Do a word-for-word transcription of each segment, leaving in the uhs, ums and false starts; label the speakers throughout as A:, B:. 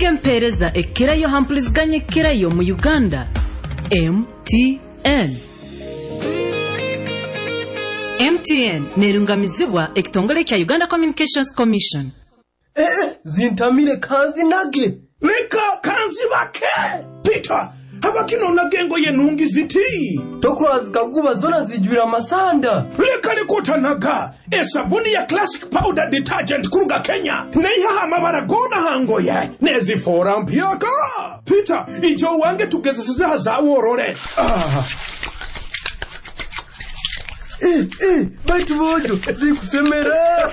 A: empereza ekirayo hampuliziganya ekirayo mu Uganda M T N. M T N nerungamizibwa ekitongole kya Uganda Communications Commission.
B: Eh eh zintamire kanzi nage
C: leka kanzi bake Peter abakino nagengo yenungi ziti
B: tokwazi kaguba zona zijwira masanda
C: leka lekota naga esabuni ya classic powder detergent kuruga Kenya neha amabara gona hangoye nezifora mpyaka Peter ijo wange tugezesiza zaworore ah
B: Eh, eh, baitu bojo, zikusemera.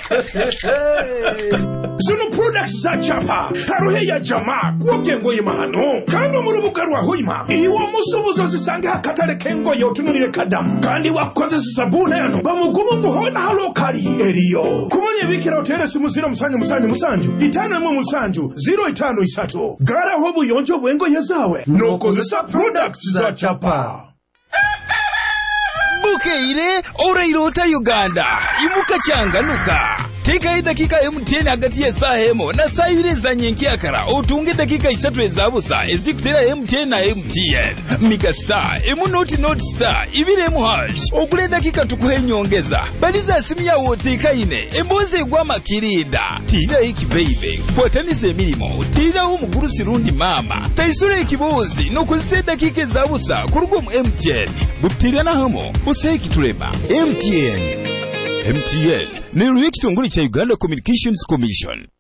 C: Zino products za chapa, haruhe ya jamaa, kuoke ngoyi mahano. Kando murubuka rwa hoima, iwa musubuzo zisange hakatale kengo yotununile kadamu. Kandi wakoze sisabune yano, bamugumu muhona halokali, eriyo. Kumanye wikira otere simuzira musanju musanju musanju, itano emu musanju, zero itano isato. Gara hobu yonjo wengo yezawe, nokoze sa products za chapa.
D: Bukeire orairota Uganda imuka changanuka teka dakika M T N hagati ya saa hemo na saa ibiri za nyenkiakara otunge dakika isatu ezabusa ezikutera M T N na M T N Mika star emu noti noti star ibiri emu hash okule dakika tukuhe nyongeza baliza simu ya woteka ine emboze gwa makirinda tira iki baby kwatanize milimo tira umugurusi rundi mama taisure ikibozi no kuzise dakika ezabusa kurugo mu M T N butira na hamo useki tureba M T N M T N ni kitongole cha Uganda Communications Commission.